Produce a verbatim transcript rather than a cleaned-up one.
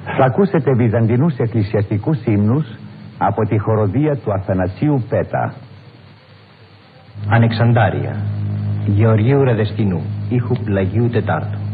Θα ακούσετε βυζαντινούς εκκλησιαστικούς ύμνους από τη χοροδία του Αθανασίου Πέτα. Ανεξαντάρια Γεωργίου Ρεδεστινού, ήχου Πλαγίου Τετάρτου.